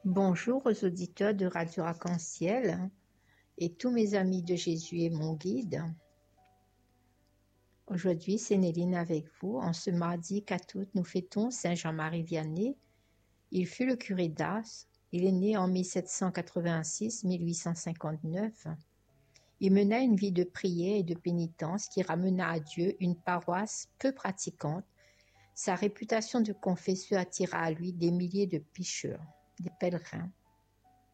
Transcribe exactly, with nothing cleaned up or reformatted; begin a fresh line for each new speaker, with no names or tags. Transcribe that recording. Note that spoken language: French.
Bonjour aux auditeurs de Radio Arc-en-Ciel et tous mes amis de Jésus et mon guide. Aujourd'hui, c'est Néline avec vous. En ce mardi quatre août, nous fêtons Saint Jean-Marie Vianney. Il fut le curé d'Ars. Il est né en mille sept cent quatre-vingt-six à mille huit cent cinquante-neuf. Il mena une vie de prière et de pénitence qui ramena à Dieu une paroisse peu pratiquante. Sa réputation de confesseur attira à lui des milliers de pécheurs, des pèlerins.